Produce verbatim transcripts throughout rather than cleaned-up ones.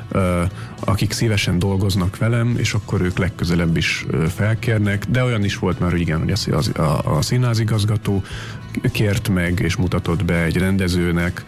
akik szívesen dolgoznak velem, és akkor ők legközelebb is felkérnek, de olyan is volt már, hogy igen, hogy az, a, a színházigazgató kért meg, és mutatott be egy rendezőnek,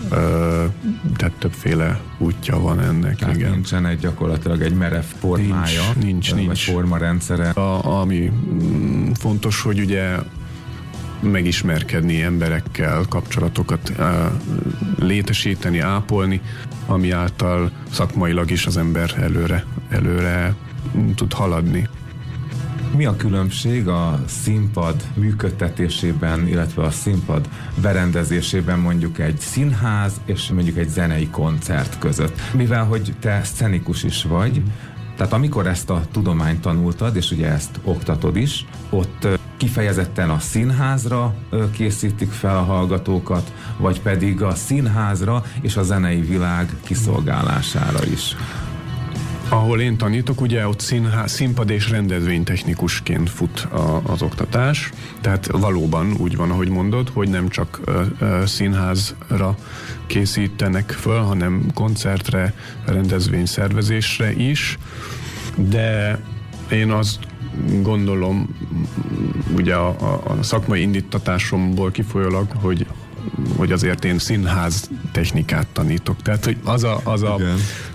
tehát többféle útja van ennek. Tehát igen. Nincsen egy gyakorlatilag egy merev formája, nincs, nincs, vagy nincs. formarendszere. A, ami fontos, hogy ugye megismerkedni emberekkel, kapcsolatokat létesíteni, ápolni, ami által szakmailag is az ember előre, előre tud haladni. Mi a különbség a színpad működtetésében, illetve a színpad berendezésében mondjuk egy színház és mondjuk egy zenei koncert között? Mivel, hogy te szcenikus is vagy, tehát amikor ezt a tudományt tanultad, és ugye ezt oktatod is, ott kifejezetten a színházra készítik fel a hallgatókat, vagy pedig a színházra és a zenei világ kiszolgálására is? Ahol én tanítok, ugye ott színház, színpad és rendezvénytechnikusként fut a, az oktatás, tehát valóban úgy van, ahogy mondod, hogy nem csak ö, ö, színházra készítenek föl, hanem koncertre, rendezvényszervezésre is, de én azt gondolom, ugye a, a, a szakmai indítatásomból kifolyólag, hogy, hogy azért én színház technikát tanítok, tehát hogy az a, az a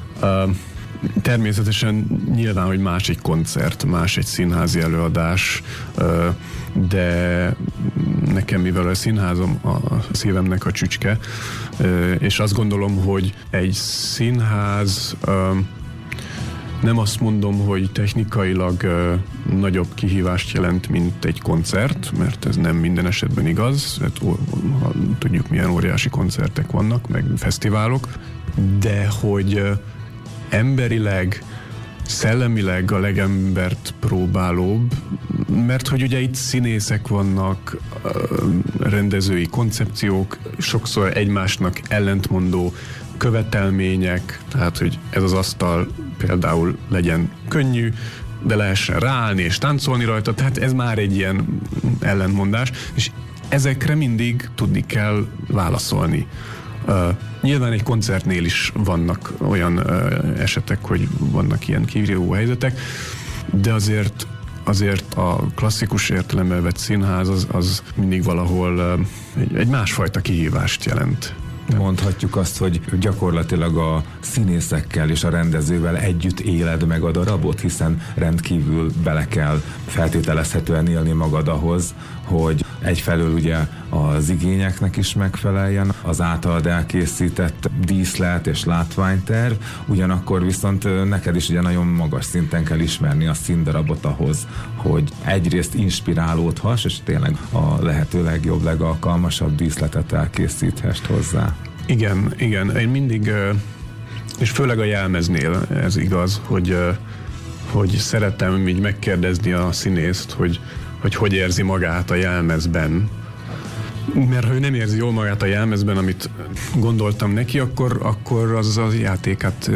természetesen nyilván, hogy más egy koncert, más egy színházi előadás, de nekem, mivel a színházom a szívemnek a csücske, és azt gondolom, hogy egy színház, nem azt mondom, hogy technikailag nagyobb kihívást jelent, mint egy koncert, mert ez nem minden esetben igaz. Hát, tudjuk, milyen óriási koncertek vannak, meg fesztiválok, de hogy emberileg, szellemileg a legembert próbálóbb, mert hogy ugye itt színészek vannak, rendezői koncepciók, sokszor egymásnak ellentmondó követelmények, tehát hogy ez az asztal például legyen könnyű, de lehessen ráállni és táncolni rajta, tehát ez már egy ilyen ellentmondás, és ezekre mindig tudni kell válaszolni. Uh, nyilván egy koncertnél is vannak olyan uh, esetek, hogy vannak ilyen kívíró helyzetek, de azért azért a klasszikus értelemben vett színház az, az mindig valahol uh, egy, egy másfajta kihívást jelent. Mondhatjuk azt, hogy gyakorlatilag a színészekkel és a rendezővel együtt éled meg a darabot, hiszen rendkívül bele kell feltételezhetően élni magad ahhoz, hogy egyfelől ugye az igényeknek is megfeleljen az általad elkészített díszlet és látványterv, ugyanakkor viszont neked is ugye nagyon magas szinten kell ismerni a színdarabot ahhoz, hogy egyrészt inspirálódhass, és tényleg a lehető legjobb, legalkalmasabb díszletet elkészíthest hozzá. Igen, igen. Én mindig, és főleg a jelmeznél ez igaz, hogy, hogy szeretem így megkérdezni a színészt, hogy hogy hogy érzi magát a jelmezben. Mert ha ő nem érzi jól magát a jelmezben, amit gondoltam neki, akkor, akkor az a játékát,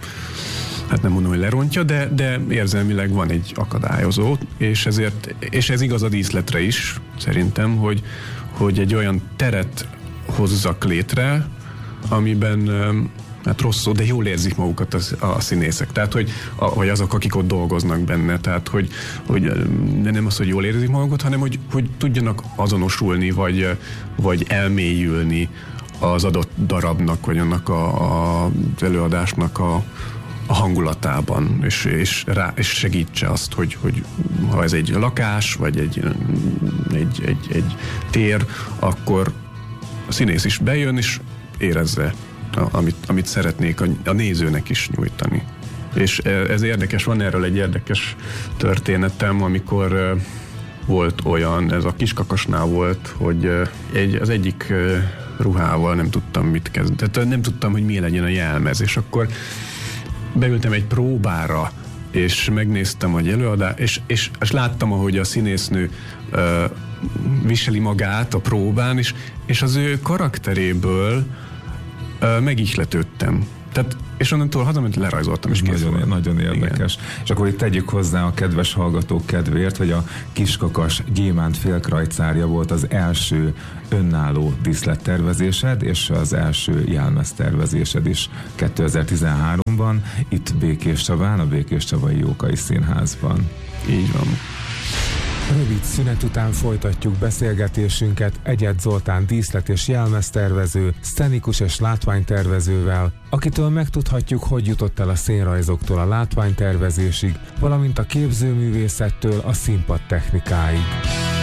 hát nem mondom, hogy lerontja, de, de érzelmileg van egy akadályozó, és ezért, és ez igaz a díszletre is, szerintem, hogy, hogy egy olyan teret hozzak létre, amiben hát rosszul, de jól érzik magukat a, a színészek. Tehát, hogy, a, hogy azok, akik ott dolgoznak benne. Tehát, hogy, hogy de nem az, hogy jól érzik magukat, hanem, hogy, hogy tudjanak azonosulni, vagy, vagy elmélyülni az adott darabnak, vagy annak a, a, az előadásnak a, a hangulatában, és, és, rá, és segítse azt, hogy, hogy ha ez egy lakás, vagy egy, egy, egy, egy tér, akkor a színész is bejön, és érezze, amit, amit szeretnék a, a nézőnek is nyújtani. És ez érdekes, van erről egy érdekes történetem, amikor uh, volt olyan, ez a Kiskakasnál volt, hogy uh, egy, az egyik uh, ruhával nem tudtam mit kezdeni. Tehát nem tudtam, hogy mi legyen a jelmez, és akkor beültem egy próbára, és megnéztem a előadást, és, és, és láttam, ahogy a színésznő uh, viseli magát a próbán, és, és az ő karakteréből uh, meg is lepődtem. Tehát, és onnantól hazament lerajzoltam, és kész Nagyon, nagyon érdekes. Igen. És akkor itt tegyük hozzá a kedves hallgatók kedvéért, hogy a Kiskakas gyémánt félkrajcárja volt az első önálló díszlettervezésed, és az első jelmeztervezésed is kétezer-tizenháromban, itt Békéscsabán, a Békéscsabai Jókai Színházban. Így van. Rövid szünet után folytatjuk beszélgetésünket Egyed Zoltán díszlet- és jelmeztervező, szcenikus és látványtervezővel, akitől megtudhatjuk, hogy jutott el a színrajzoktól a látványtervezésig, valamint a képzőművészettől a színpad technikáig.